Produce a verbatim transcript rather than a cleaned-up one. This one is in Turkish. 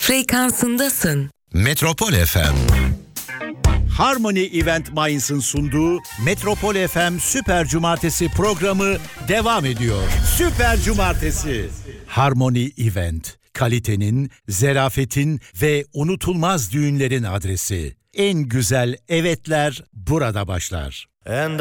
frekansındasın. Metropol F M. Harmony Event Mainz'ın sunduğu Metropol F M Süper Cumartesi programı devam ediyor. Süper Cumartesi. Harmony Event, kalitenin, zerafetin ve unutulmaz düğünlerin adresi. En güzel evetler burada başlar. And